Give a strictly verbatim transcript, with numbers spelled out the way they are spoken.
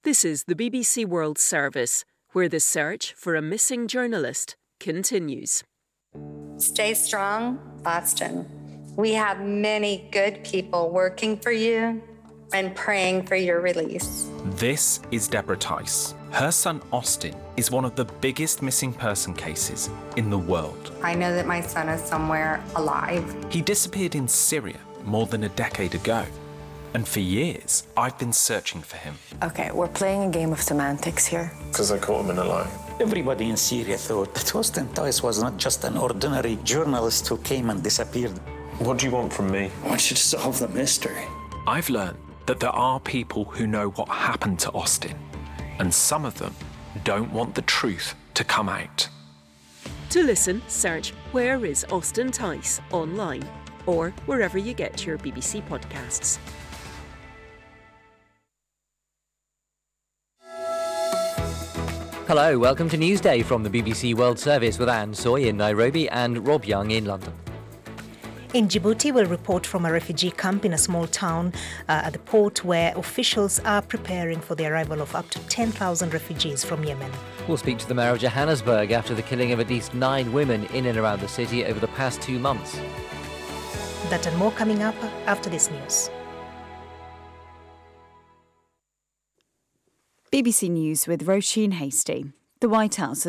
This is the B B C World Service, where the search for a missing journalist continues. Stay strong, Austin. We have many good people working for you and praying for your release. This is Deborah Tice. Her son Austin is one of the biggest missing person cases in the world. I know that my son is somewhere alive. He disappeared in Syria more than a decade ago. And for years, I've been searching for him. Okay, we're playing a game of semantics here. Because I caught him in a lie. Everybody in Syria thought that Austin Tice was not just an ordinary journalist who came and disappeared. What do you want from me? I want you to solve the mystery. I've learned that there are people who know what happened to Austin, and some of them don't want the truth to come out. To listen, search Where is Austin Tice online or wherever you get your B B C podcasts. Hello, welcome to Newsday from the B B C World Service with Anne Soy in Nairobi and Rob Young in London. In Djibouti, we'll report from a refugee camp in a small town uh, at the port where officials are preparing for the arrival of up to ten thousand refugees from Yemen. We'll speak to the mayor of Johannesburg after the killing of at least nine women in and around the city over the past two months. That and more coming up after this news. B B C News with Roisin Hasty. The White House